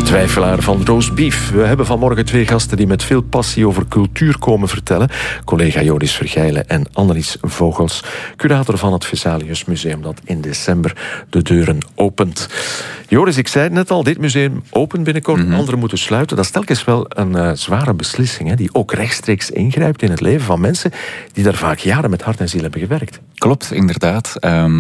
Twijfelaar van Roast Beef. We hebben vanmorgen 2 gasten die met veel passie over cultuur komen vertellen. Collega Joris Vergijlen en Annelies Vogels, curator van het Vesalius Museum dat in december de deuren opent. Joris, ik zei het net al, dit museum opent binnenkort, andere moeten sluiten. Dat is telkens wel een zware beslissing, hè, die ook rechtstreeks ingrijpt in het leven van mensen die daar vaak jaren met hart en ziel hebben gewerkt. Klopt, inderdaad.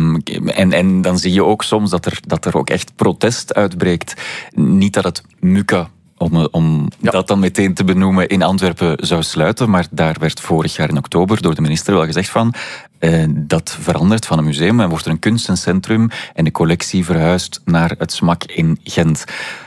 En dan zie je ook soms dat er ook echt protest uitbreekt. Niet dat het MUCA, om dat dan meteen te benoemen, in Antwerpen zou sluiten, maar daar werd vorig jaar in oktober door de minister wel gezegd van dat verandert van een museum en wordt er een kunstencentrum en de collectie verhuist naar het SMAK in Gent.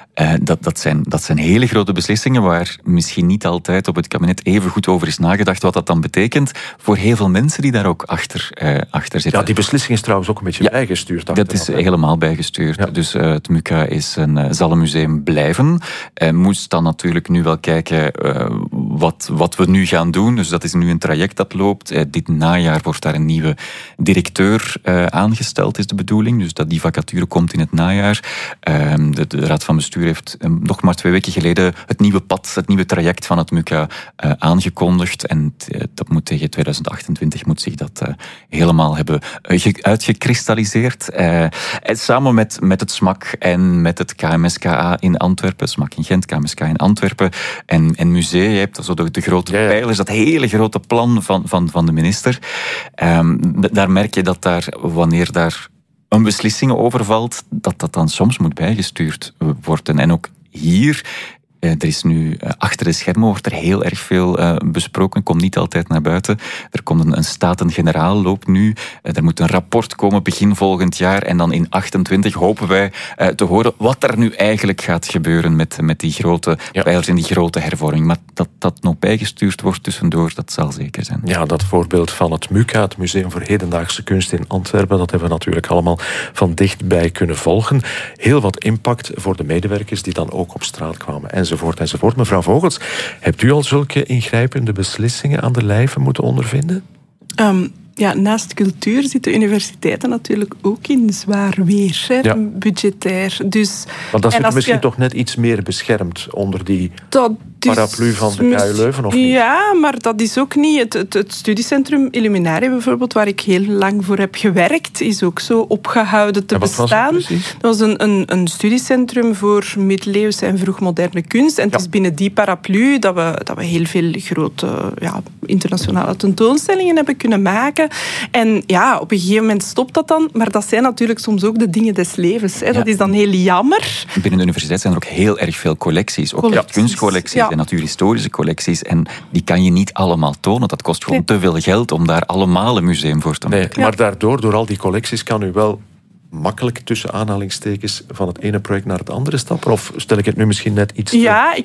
Dat zijn hele grote beslissingen waar misschien niet altijd op het kabinet even goed over is nagedacht wat dat dan betekent voor heel veel mensen die daar ook achter zitten. Ja, die beslissing is trouwens ook een beetje bijgestuurd. Dat is helemaal bijgestuurd. Ja. Dus het MUCA zal een museum blijven. Moest dan natuurlijk nu wel kijken wat we nu gaan doen. Dus dat is nu een traject dat loopt. Dit najaar wordt daar een nieuwe directeur aangesteld, is de bedoeling. Dus dat die vacature komt in het najaar. De Raad van Bestuur heeft nog maar 2 weken geleden het nieuwe pad, het nieuwe traject van het MUCA aangekondigd. En dat moet tegen 2028 moet zich dat helemaal hebben uitgekristalliseerd. Samen met het SMAK en met het KMSKA in Antwerpen, SMAK in Gent, KMSK in Antwerpen en musea. Je hebt zo de grote pijlers, dat hele grote plan van de minister. Daar merk je dat wanneer daar een beslissing overvalt, dat dan soms moet bijgestuurd worden. En ook hier, er is nu achter de schermen wordt er heel erg veel besproken, komt niet altijd naar buiten. Er komt een Staten-Generaal loopt nu. Er moet een rapport komen begin volgend jaar en dan in 28 hopen wij te horen wat er nu eigenlijk gaat gebeuren met die grote pijlers en die grote hervorming. Maar dat nog bijgestuurd wordt tussendoor, dat zal zeker zijn. Ja, dat voorbeeld van het MUCA, het Museum voor Hedendaagse Kunst in Antwerpen, dat hebben we natuurlijk allemaal van dichtbij kunnen volgen. Heel wat impact voor de medewerkers die dan ook op straat kwamen, enzovoort. Mevrouw Vogels, hebt u al zulke ingrijpende beslissingen aan de lijve moeten ondervinden? Naast cultuur zitten universiteiten natuurlijk ook in zwaar weer, budgetair. Dus, maar dat is misschien toch net iets meer beschermd onder die paraplu van de KU Leuven, of niet? Ja, maar dat is ook niet. Het studiecentrum Illuminaria bijvoorbeeld, waar ik heel lang voor heb gewerkt, is ook zo opgehouden te bestaan. Dat was een studiecentrum voor middeleeuwse en vroegmoderne kunst. En het is binnen die paraplu dat we heel veel grote internationale tentoonstellingen hebben kunnen maken. En ja, op een gegeven moment stopt dat dan. Maar dat zijn natuurlijk soms ook de dingen des levens. Hè. Dat is dan heel jammer. Binnen de universiteit zijn er ook heel erg veel collecties. Ook kunstcollecties en natuurhistorische collecties. En die kan je niet allemaal tonen. Dat kost gewoon te veel geld om daar allemaal een museum voor te maken. Maar daardoor, door al die collecties, kan u wel makkelijk tussen aanhalingstekens van het ene project naar het andere stappen? Of stel ik het nu misschien net iets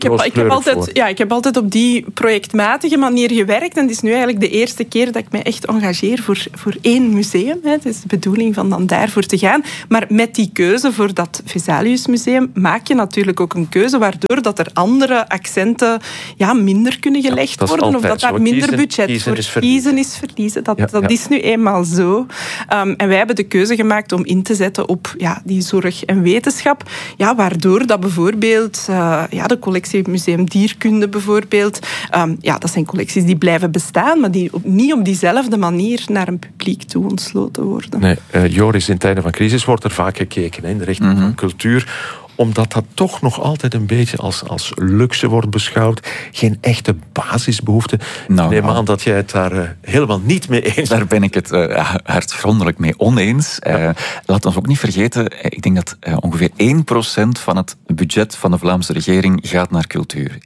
ik heb altijd op die projectmatige manier gewerkt. En het is nu eigenlijk de eerste keer dat ik me echt engageer voor 1 museum. Het is de bedoeling van dan daarvoor te gaan. Maar met die keuze voor dat Vesalius Museum maak je natuurlijk ook een keuze waardoor dat er andere accenten minder kunnen gelegd worden. Of dat daar minder budget voor kiezen is verliezen. Dat is nu eenmaal zo. En wij hebben de keuze gemaakt om in te zetten op die zorg en wetenschap. Ja, waardoor dat bijvoorbeeld de collectie Museum Dierkunde bijvoorbeeld, dat zijn collecties die blijven bestaan, maar die niet op diezelfde manier naar een publiek toe ontsloten worden. Nee, Joris, in tijden van crisis wordt er vaak gekeken in de richting van cultuur, omdat dat toch nog altijd een beetje als luxe wordt beschouwd. Geen echte basisbehoefte. Ik neem aan dat jij het daar helemaal niet mee eens bent. Daar ben ik het hartgrondig mee oneens. Laat ons ook niet vergeten, ik denk dat ongeveer 1% van het budget van de Vlaamse regering gaat naar cultuur.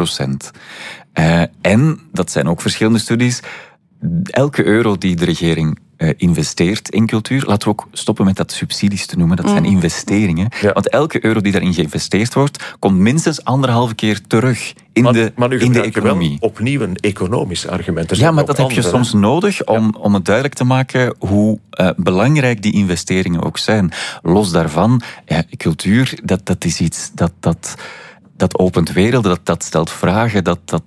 1%. En, dat zijn ook verschillende studies, elke euro die de regering investeert in cultuur. Laten we ook stoppen met dat subsidies te noemen. Dat zijn investeringen. Ja. Want elke euro die daarin geïnvesteerd wordt, komt minstens 1,5 keer terug in de economie. Wel opnieuw een economisch argument. Ja, maar dat heb je soms nodig om het duidelijk te maken hoe belangrijk die investeringen ook zijn. Los daarvan, cultuur, dat is iets dat opent werelden, dat stelt vragen,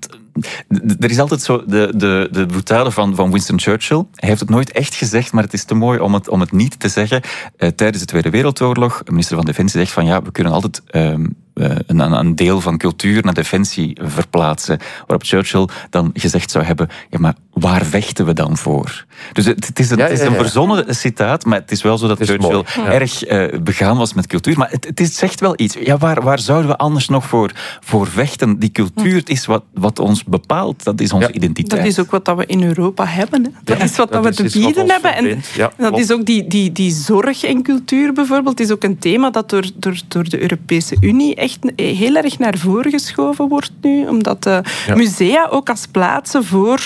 er is altijd zo de boutade van Winston Churchill. Hij heeft het nooit echt gezegd, maar het is te mooi om het niet te zeggen. Tijdens de Tweede Wereldoorlog, de minister van Defensie zegt van we kunnen altijd een deel van cultuur naar defensie verplaatsen. Waarop Churchill dan gezegd zou hebben, ja, maar waar vechten we dan voor? Dus het is een verzonnen citaat, maar het is wel zo dat Churchill erg begaan was met cultuur. Maar het zegt wel iets. Ja, waar zouden we anders nog voor vechten? Die cultuur is wat ons bepaalt. Dat is onze identiteit. Dat is ook wat we in Europa hebben. Hè. Dat is wat we te bieden hebben. En dat is ook die zorg en cultuur bijvoorbeeld. is ook een thema dat door de Europese Unie echt heel erg naar voren geschoven wordt nu. Omdat de musea ook als plaatsen voor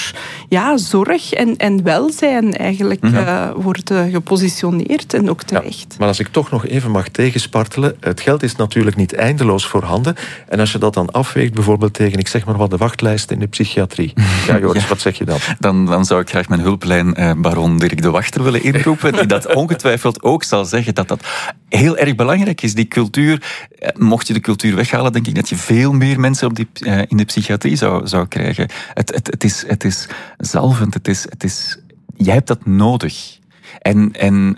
zorg en welzijn eigenlijk worden gepositioneerd. En ook terecht. Maar als ik toch nog even mag tegenspartelen. Het geld is natuurlijk niet eindeloos voorhanden. En als je dat dan afweegt bijvoorbeeld tegen, ik zeg maar wat, de wachtlijsten in de psychiatrie. Ja, Joris, wat zeg je dan? Dan zou ik graag mijn hulplijn baron Dirk de Wachter willen inroepen. Die dat ongetwijfeld ook zal zeggen dat heel erg belangrijk is. Die cultuur, mocht je de cultuur weghalen, denk ik dat je veel meer mensen in de psychiatrie zou krijgen. Het is zalvend. Jij hebt dat nodig. En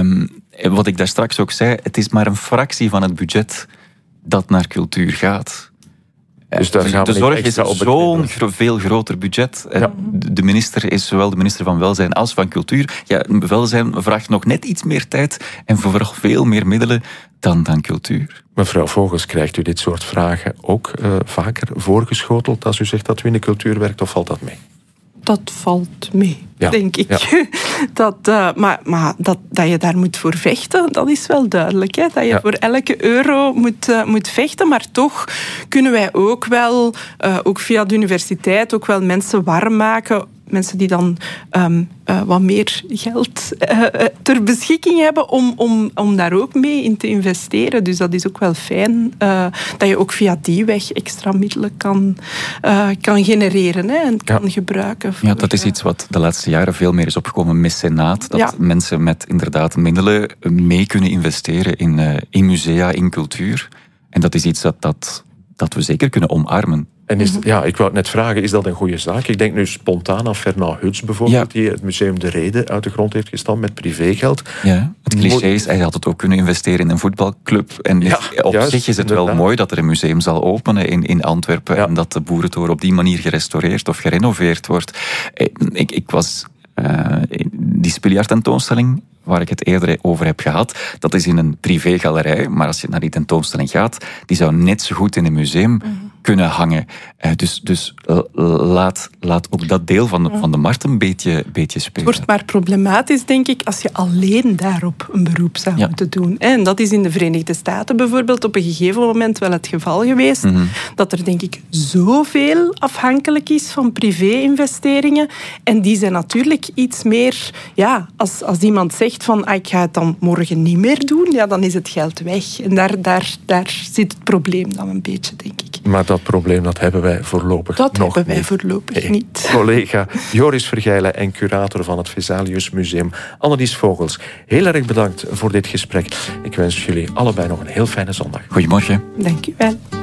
wat ik daar straks ook zei, het is maar een fractie van het budget dat naar cultuur gaat. Dus daar gaan we de zorg is zo'n veel groter budget. De minister is zowel de minister van Welzijn als van Cultuur. Ja, welzijn vraagt nog net iets meer tijd en vooral veel meer middelen dan cultuur. Mevrouw Vogels, krijgt u dit soort vragen ook vaker voorgeschoteld als u zegt dat u in de cultuur werkt, of valt dat mee? Dat valt mee, denk ik. Ja. Maar dat je daar moet voor vechten, dat is wel duidelijk. Hè? Dat je voor elke euro moet vechten. Maar toch kunnen wij ook wel, ook via de universiteit, ook wel mensen warm maken. Mensen die dan wat meer geld ter beschikking hebben om daar ook mee in te investeren. Dus dat is ook wel fijn dat je ook via die weg extra middelen kan genereren en kan gebruiken. Ja, dat is iets wat de laatste jaren veel meer is opgekomen. Mecenaat, dat mensen met inderdaad middelen mee kunnen investeren in musea, in cultuur. En dat is iets dat we zeker kunnen omarmen. En ik wou het net vragen, is dat een goede zaak? Ik denk nu spontaan aan Fernand Huts bijvoorbeeld, die het museum De Rede uit de grond heeft gestampt met privégeld. Ja, het cliché is, hij had het ook kunnen investeren in een voetbalclub. En op zich is het wel mooi dat er een museum zal openen in Antwerpen en dat de Boerentoren op die manier gerestaureerd of gerenoveerd wordt. Ik was die Spuljard-tentoonstelling, waar ik het eerder over heb gehad, dat is in een privégalerij, maar als je naar die tentoonstelling gaat, die zou net zo goed in een museum kunnen hangen. Dus laat ook dat deel van de markt een beetje spelen. Het wordt maar problematisch, denk ik, als je alleen daarop een beroep zou moeten doen. En dat is in de Verenigde Staten bijvoorbeeld op een gegeven moment wel het geval geweest, dat er, denk ik, zoveel afhankelijk is van privé-investeringen. En die zijn natuurlijk iets meer, als iemand zegt van ik ga het dan morgen niet meer doen, dan is het geld weg. En daar zit het probleem dan een beetje, denk ik. Maar dat probleem, dat hebben wij voorlopig nog niet. Dat hebben wij voorlopig niet. Collega Joris Vergijlen en curator van het Vesalius Museum, Annelies Vogels, heel erg bedankt voor dit gesprek. Ik wens jullie allebei nog een heel fijne zondag. Goedemorgen. Dank u wel.